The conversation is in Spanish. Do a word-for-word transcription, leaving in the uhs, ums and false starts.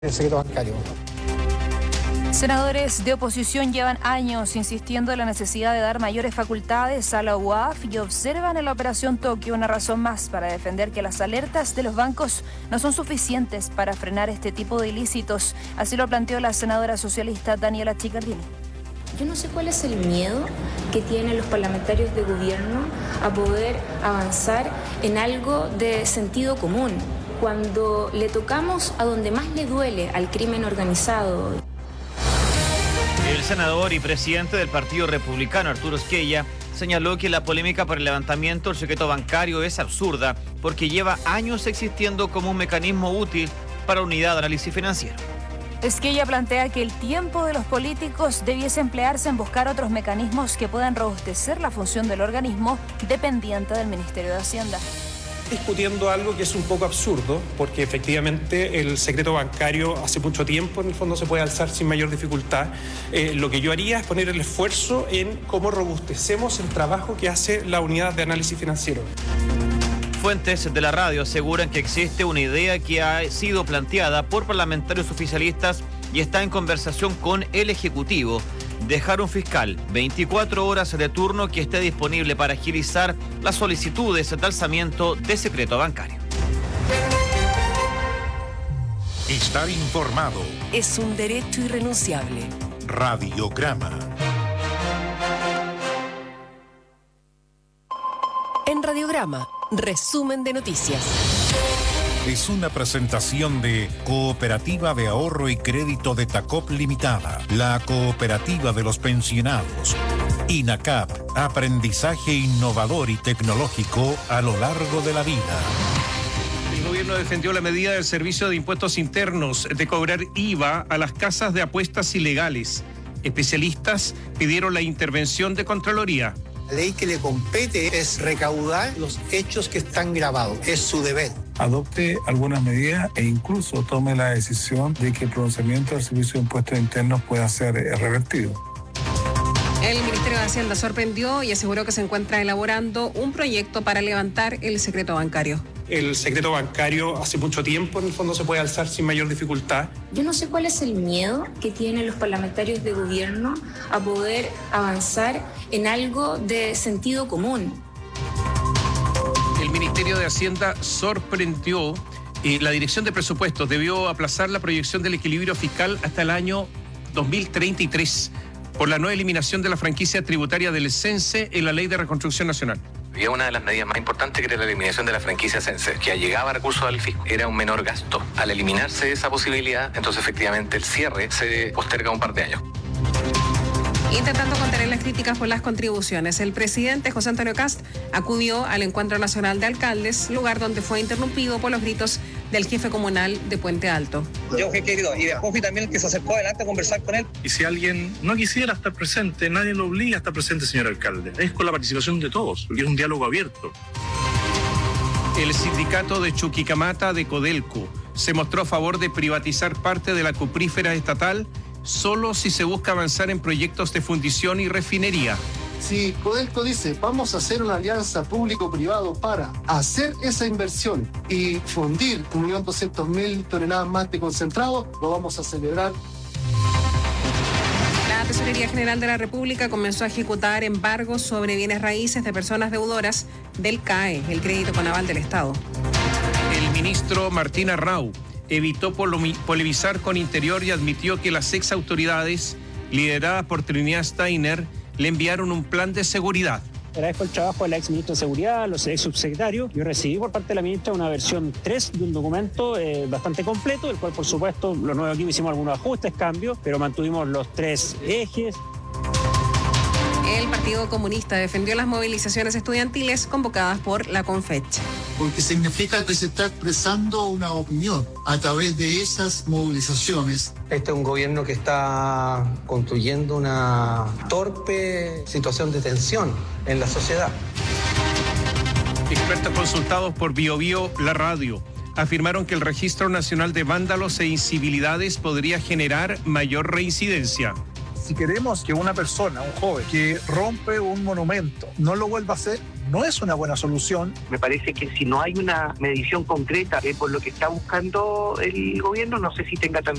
El secreto bancario. Senadores de oposición llevan años insistiendo en la necesidad de dar mayores facultades a la U A F y observan en la Operación Tokio una razón más para defender que las alertas de los bancos no son suficientes para frenar este tipo de ilícitos. Así lo planteó la senadora socialista Daniela Chiccardini. Yo no sé cuál es el miedo que tienen los parlamentarios de gobierno a poder avanzar en algo de sentido común, cuando le tocamos a donde más le duele, al crimen organizado. El senador y presidente del Partido Republicano, Arturo Esquella, señaló que la polémica por el levantamiento del secreto bancario es absurda porque lleva años existiendo como un mecanismo útil para unidad de análisis financiero. Esquella plantea que el tiempo de los políticos debiese emplearse en buscar otros mecanismos que puedan robustecer la función del organismo dependiente del Ministerio de Hacienda. Discutiendo algo que es un poco absurdo, porque efectivamente el secreto bancario hace mucho tiempo en el fondo se puede alzar sin mayor dificultad. Eh, lo que yo haría es poner el esfuerzo en cómo robustecemos el trabajo que hace la unidad de análisis financiero. Fuentes de la radio aseguran que existe una idea que ha sido planteada por parlamentarios oficialistas y está en conversación con el Ejecutivo. Dejar un fiscal veinticuatro horas de turno que esté disponible para agilizar las solicitudes de alzamiento de secreto bancario. Estar informado es un derecho irrenunciable. Radiograma. En Radiograma, resumen de noticias. Es una presentación de Cooperativa de Ahorro y Crédito de Tacop Limitada, la cooperativa de los pensionados. INACAP, aprendizaje innovador y tecnológico a lo largo de la vida. El gobierno defendió la medida del Servicio de Impuestos Internos de cobrar I V A a las casas de apuestas ilegales. Especialistas pidieron la intervención de Contraloría. La ley que le compete es recaudar los hechos que están grabados. Es su deber. Adopte algunas medidas e incluso tome la decisión de que el pronunciamiento del Servicio de Impuestos Internos pueda ser revertido. El Ministerio de Hacienda sorprendió y aseguró que se encuentra elaborando un proyecto para levantar el secreto bancario. El secreto bancario hace mucho tiempo en el fondo se puede alzar sin mayor dificultad. Yo no sé cuál es el miedo que tienen los parlamentarios de gobierno a poder avanzar en algo de sentido común. El Ministerio de Hacienda sorprendió y la Dirección de Presupuestos debió aplazar la proyección del equilibrio fiscal hasta el año dos mil treinta y tres por la no eliminación de la franquicia tributaria del CENSE en la Ley de Reconstrucción Nacional. Había una de las medidas más importantes que era la eliminación de la franquicia CENSE, que llegaba recursos al fisco, era un menor gasto. Al eliminarse esa posibilidad, entonces efectivamente el cierre se posterga un par de años. Intentando contener las críticas por las contribuciones, el presidente José Antonio Kast acudió al Encuentro Nacional de Alcaldes, lugar donde fue interrumpido por los gritos del jefe comunal de Puente Alto. Yo he querido, y después fui también el que se acercó adelante a conversar con él. Y si alguien no quisiera estar presente, nadie lo obliga a estar presente, señor alcalde. Es con la participación de todos, porque es un diálogo abierto. El sindicato de Chuquicamata de Codelco se mostró a favor de privatizar parte de la cuprífera estatal solo si se busca avanzar en proyectos de fundición y refinería. Si Codelco dice, vamos a hacer una alianza público-privado para hacer esa inversión y fundir un millón doscientos mil toneladas más de concentrado, lo vamos a celebrar. La Tesorería General de la República comenzó a ejecutar embargos sobre bienes raíces de personas deudoras del C A E, el crédito con aval del Estado. El ministro Martín Arrau evitó polemizar con Interior y admitió que las ex autoridades, lideradas por Trinidad Steiner, le enviaron un plan de seguridad. Agradezco el trabajo de la ex ministra de Seguridad, los ex subsecretarios. Yo recibí por parte de la ministra una versión tres de un documento eh, bastante completo, del cual por supuesto los nuevos equipos hicimos algunos ajustes, cambios, pero mantuvimos los tres ejes. El Partido Comunista defendió las movilizaciones estudiantiles convocadas por la CONFECH. Porque significa que se está expresando una opinión a través de esas movilizaciones. Este es un gobierno que está construyendo una torpe situación de tensión en la sociedad. Expertos consultados por BioBio, la radio, afirmaron que el Registro Nacional de Vándalos e Incivilidades podría generar mayor reincidencia. Si queremos que una persona, un joven, que rompe un monumento, no lo vuelva a hacer, no es una buena solución. Me parece que si no hay una medición concreta eh, por lo que está buscando el gobierno, no sé si tenga tan